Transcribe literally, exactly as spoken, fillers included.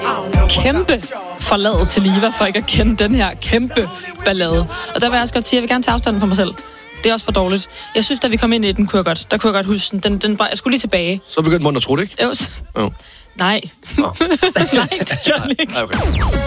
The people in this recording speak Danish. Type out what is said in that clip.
kæmpe forladet til Liva, for ikke at kende den her kæmpe ballade. Og der vil jeg også godt sige, at jeg vil gerne tage afstanden for mig selv. Det er også for dårligt. Jeg synes, da vi kom ind i den, kunne jeg godt. Der kunne jeg godt huske den. den, den bare, jeg skulle lige tilbage. Så begyndte munden at tro det, ikke? Jo. Jo. Nej. Oh. Nej, det gør den ikke. Okay.